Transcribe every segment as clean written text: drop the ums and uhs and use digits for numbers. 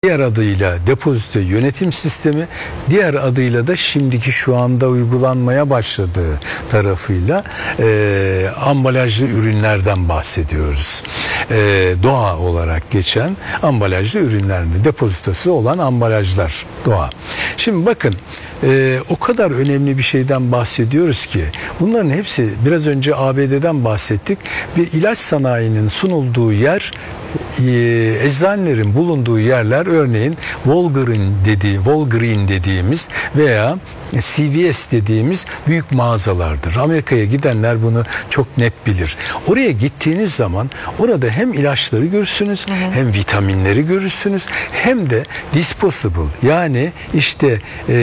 diğer adıyla depozito yönetim sistemi, diğer adıyla da şimdiki şu anda uygulanmaya başladığı tarafıyla ambalajlı ürünlerden bahsediyoruz. Doğa olarak geçen ambalajlı ürünlerin depozitosu olan ambalajlar, doğa. Şimdi bakın, o kadar önemli bir şeyden bahsediyoruz ki bunların hepsi, biraz önce ABD'den bahsettik, bir ilaç sanayinin sunulduğu yer, eczanelerin bulunduğu yerler, örneğin Walgreen dediğimiz veya CVS dediğimiz büyük mağazalardır. Amerika'ya gidenler bunu çok net bilir. Oraya gittiğiniz zaman orada hem ilaçları görürsünüz, hem vitaminleri görürsünüz, hem de disposable, yani işte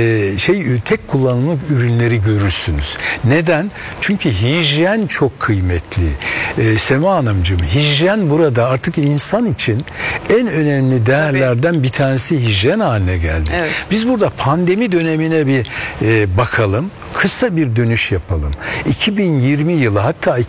tek kullanımlık ürünleri görürsünüz. Neden? Çünkü hijyen çok kıymetli. Sema Hanımcığım, hijyen burada artık insan için en önemli değerlerden bir tanesi hijyen haline geldi. Evet. Biz burada pandemi dönemine bir bakalım. Kısa bir dönüş yapalım. 2020 yılı, hatta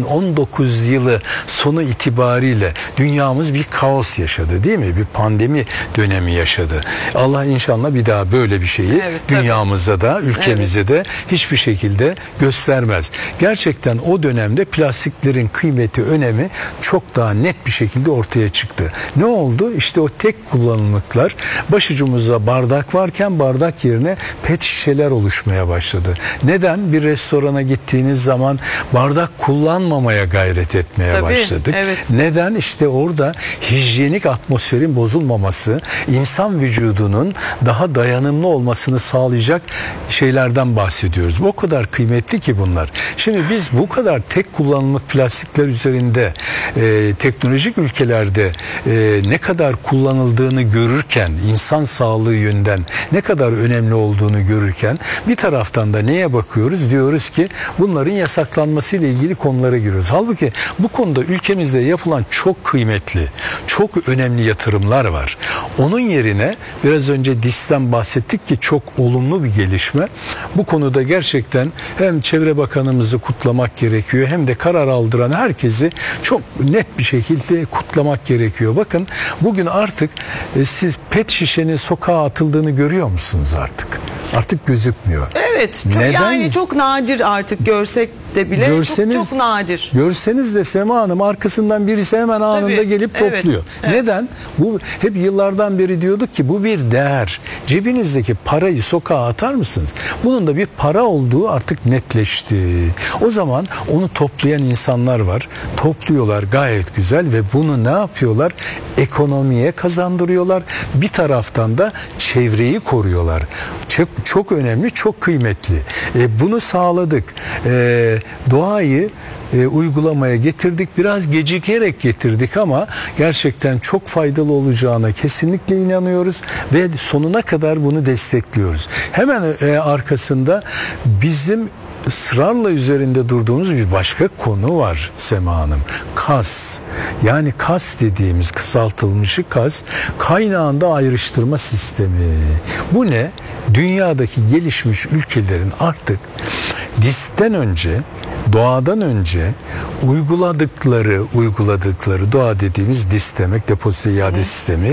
2019 yılı sonu itibariyle dünyamız bir kaos yaşadı, değil mi? Bir pandemi dönemi yaşadı. Allah inşallah bir daha böyle bir şeyi dünyamıza da, ülkemize de hiçbir şekilde göstermez. Gerçekten o dönemde plastiklerin kıymeti, önemi çok daha net bir şekilde ortaya çıktı. Ne oldu? İşte o tek kullanımlıklar, başucumuzda bardak varken bardak yerine pet şişeler oluşmaya başladı. Neden? Bir restorana gittiğiniz zaman bardak kullanmamaya gayret etmeye başladık. Evet. Neden? İşte orada hijyenik atmosferin bozulmaması, insan vücudunun daha dayanımlı olmasını sağlayacak şeylerden bahsediyoruz. O kadar kıymetli ki bunlar. Şimdi biz bu kadar tek kullanımlık plastikler üzerinde teknolojik ülkelerde ne kadar kullanıldığını görürken, insan sağlığı yönden ne kadar önemli olduğunu görürken, bir taraftan da neye bakıyoruz? Diyoruz ki bunların yasaklanması ile ilgili konulara giriyoruz. Halbuki bu konuda ülkemizde yapılan çok kıymetli, çok önemli yatırımlar var. Onun yerine biraz önce DİS'ten bahsettik ki çok olumlu bir gelişme. Bu konuda gerçekten hem Çevre Bakanımızı kutlamak gerekiyor, hem de karar aldıran herkesi çok net bir şekilde kutlamak gerekiyor. Bakın, bugün artık siz pet şişenin sokağa atıldığını görüyor musunuz artık? Artık gözükmüyor. Evet. Yani çok nadir artık, görsek de bile çok nadir. Görseniz de Sema Hanım, arkasından birisi hemen anında gelip topluyor. Evet. Neden? Bu hep yıllardan beri diyorduk ki bu bir değer. Cebinizdeki parayı sokağa atar mısınız? Bunun da bir para olduğu artık netleşti. O zaman onu toplayan insanlar var. Topluyorlar, gayet güzel, ve bunu ne yapıyorlar? Ekonomiye kazandırıyorlar. Bir taraftan da çevreyi koruyorlar. Çok önemli, çok kıymetli. Bunu sağladık. Doğayı uygulamaya getirdik. Biraz gecikerek getirdik ama gerçekten çok faydalı olacağına kesinlikle inanıyoruz ve sonuna kadar bunu destekliyoruz. Hemen arkasında bizim ısrarla üzerinde durduğumuz bir başka konu var Sema Hanım. KAS. Yani KAS dediğimiz, kısaltılmışı KAS, kaynağında ayrıştırma sistemi. Bu ne? Dünyadaki gelişmiş ülkelerin artık DİS'ten önce, doğadan önce uyguladıkları, doğa dediğimiz DİS demek, depozito iade sistemi.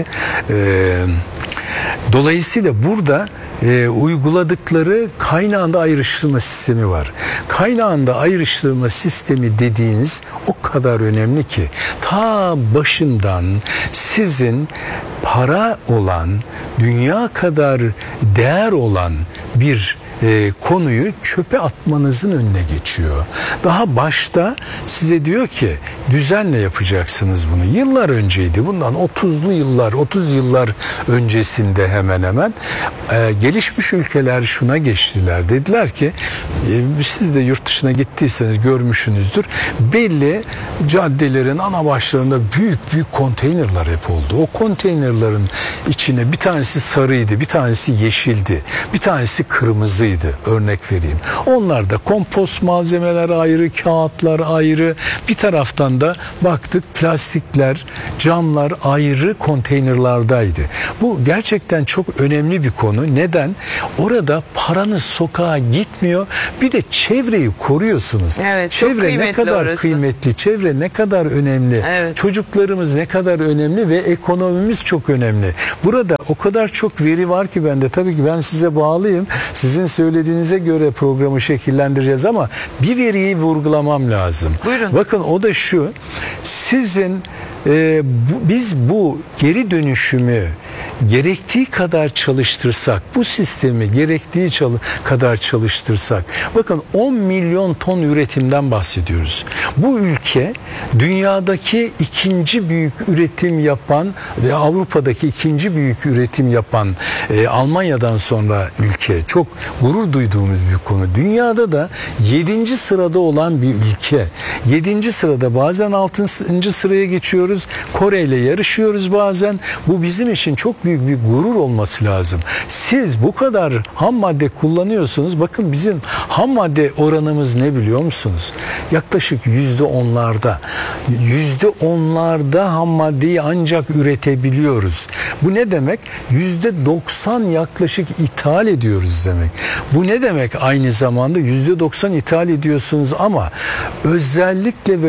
Dolayısıyla burada uyguladıkları kaynağında ayrıştırma sistemi var. Kaynağında ayrıştırma sistemi dediğiniz o kadar önemli ki, ta başından sizin para olan, dünya kadar değer olan bir konuyu çöpe atmanızın önüne geçiyor. Daha başta size diyor ki düzenle yapacaksınız bunu. Yıllar önceydi. Bundan 30 yıllar öncesinde hemen hemen gelişmiş ülkeler şuna geçtiler. Dediler ki siz de yurt dışına gittiyseniz görmüşsünüzdür. Belli caddelerin ana başlarında büyük konteynerler hep oldu. O konteynerlerin içine bir tanesi sarıydı, bir tanesi yeşildi, bir tanesi kırmızıydı. hızlıydı, örnek vereyim. Onlar da kompost malzemeler ayrı, kağıtlar ayrı, bir taraftan da baktık plastikler, camlar ayrı konteynerlardaydı. Bu gerçekten çok önemli bir konu. Neden? Orada paranız sokağa gitmiyor. Bir de çevreyi koruyorsunuz. Evet, çok çevre ne kadar orası. kıymetli, çevre ne kadar önemli, Evet. çocuklarımız ne kadar önemli ve ekonomimiz çok önemli. Burada o kadar çok veri var ki bende. Tabii ki ben size bağlıyım. Sizin söylediğinize göre programı şekillendireceğiz ama bir veriyi vurgulamam lazım. Buyurun. Bakın o da şu. Sizin biz bu geri dönüşümü gerektiği kadar çalıştırsak, bu sistemi gerektiği kadar çalıştırsak, bakın 10 milyon ton üretimden bahsediyoruz. Bu ülke dünyadaki ikinci büyük üretim yapan ve Avrupa'daki ikinci büyük üretim yapan Almanya'dan sonra ülke. Çok gurur duyduğumuz bir konu. Dünyada da 7. sırada olan bir ülke. 7. sırada, bazen 6. sıraya geçiyoruz. Kore ile yarışıyoruz bazen. Bu bizim için çok büyük bir gurur olması lazım. Siz bu kadar ham madde kullanıyorsunuz. Bakın bizim ham madde oranımız ne biliyor musunuz? Yaklaşık %10'larda. %10'larda ham maddeyi ancak üretebiliyoruz. Bu ne demek? %90 yaklaşık ithal ediyoruz demek. Bu ne demek? Aynı zamanda %90 ithal ediyorsunuz ama özellikle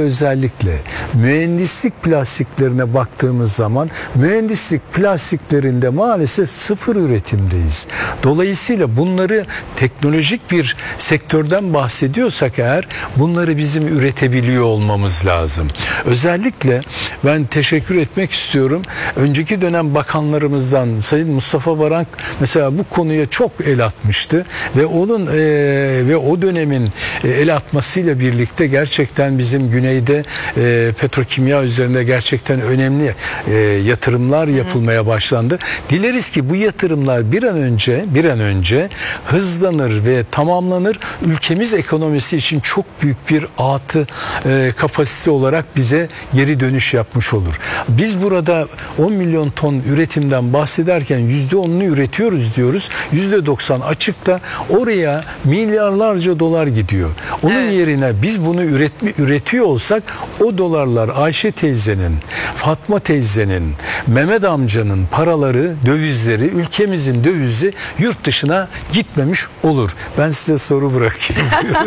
mühendislik plastiklerine baktığımız zaman mühendislik plastiklerinde maalesef sıfır üretimdeyiz. Dolayısıyla bunları teknolojik bir sektörden bahsediyorsak eğer bunları bizim üretebiliyor olmamız lazım. Özellikle ben teşekkür etmek istiyorum. Önceki dönem bakanlarımızdan Sayın Mustafa Varank mesela bu konuya çok el atmıştı ve onun ve o dönemin el atmasıyla birlikte gerçekten bizim güneyde petrokimya üzerinde gerçekten önemli yatırımlar yapılmaya başlandı. Dileriz ki bu yatırımlar bir an önce hızlanır ve tamamlanır. Ülkemiz ekonomisi için çok büyük bir artı kapasite olarak bize geri dönüş yapmış olur. Biz burada 10 milyon ton üretimden bahsederken %10'unu üretiyoruz diyoruz. %90 açıkta, oraya milyarlarca dolar gidiyor. Onun yerine biz bunu üretiyor olsak o dolarlar Ayşe teyzenin, Fatma teyzenin, Mehmet amcanın paraları, dövizleri, ülkemizin dövizi yurt dışına gitmemiş olur. Ben size soru bırakayım.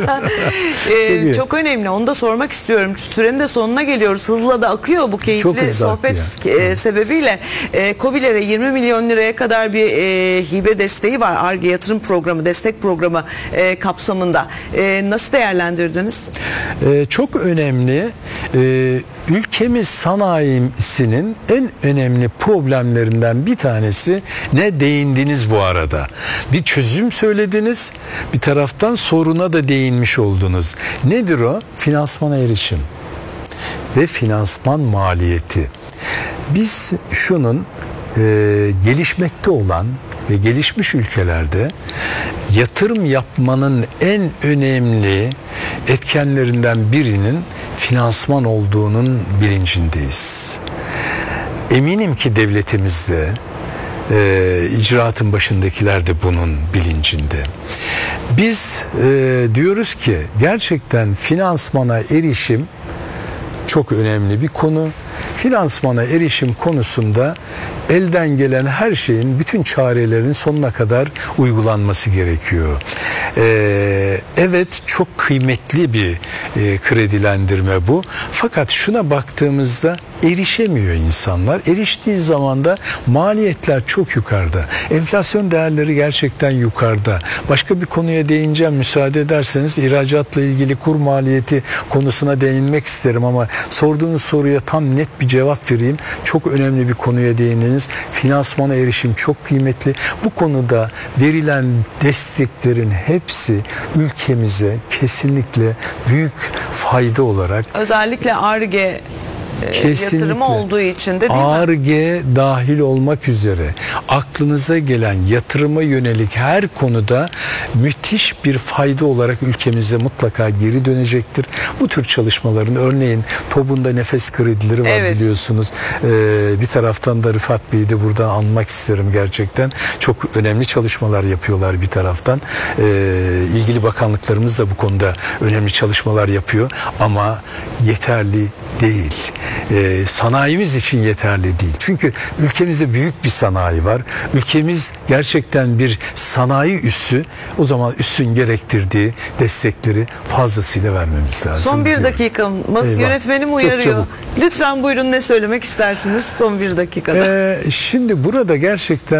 Çok önemli. Onu da sormak istiyorum. Sürenin de sonuna geliyoruz. Hızla da akıyor bu keyifli sohbet sebebiyle. KOBİ'lere 20 milyon liraya kadar bir hibe desteği var. Ar-Ge yatırım programı, destek programı kapsamında. Nasıl değerlendirdiniz? Çok önemli. Ülkemiz sanayisinin en önemli problemlerinden bir tanesi ne, değindiniz bu arada. Bir çözüm söylediniz, bir taraftan soruna da değinmiş oldunuz. Nedir o? Finansmana erişim ve finansman maliyeti. Biz şunun gelişmekte olan ve gelişmiş ülkelerde yatırım yapmanın en önemli etkenlerinden birinin finansman olduğunun bilincindeyiz. Eminim ki devletimizde, icraatın başındakiler de bunun bilincinde. Biz diyoruz ki gerçekten finansmana erişim çok önemli bir konu. Finansmana erişim konusunda elden gelen her şeyin, bütün çarelerin sonuna kadar uygulanması gerekiyor. Evet, çok kıymetli bir kredilendirme bu. Fakat şuna baktığımızda erişemiyor insanlar. Eriştiği zaman da maliyetler çok yukarıda. Enflasyon değerleri gerçekten yukarıda. Başka bir konuya değineceğim müsaade ederseniz. İhracatla ilgili kur maliyeti konusuna değinmek isterim ama sorduğunuz soruya tam net bir cevap vereyim. Çok önemli bir konuya değindiniz. Finansmana erişim çok kıymetli. Bu konuda verilen desteklerin hepsi ülkemize kesinlikle büyük fayda olarak, özellikle Ar-Ge yatırımı olduğu için de değil mi? Ar-Ge dahil olmak üzere aklınıza gelen yatırıma yönelik her konuda müthiş müthiş bir fayda olarak ülkemize mutlaka geri dönecektir. Bu tür çalışmaların örneğin TOB'un nefes kredileri var, evet, biliyorsunuz. Bir taraftan da Rıfat Bey'i de burada anmak isterim gerçekten. Çok önemli çalışmalar yapıyorlar bir taraftan. İlgili bakanlıklarımız da bu konuda önemli çalışmalar yapıyor ama yeterli değil. Sanayimiz için yeterli değil. Çünkü ülkemizde büyük bir sanayi var. Ülkemiz gerçekten bir sanayi üssü. O zaman üssün gerektirdiği destekleri fazlasıyla vermemiz lazım. Son bir dakikamız. Eyvah. Yönetmenim uyarıyor. Lütfen buyurun, ne söylemek istersiniz son bir dakikada? Şimdi burada gerçekten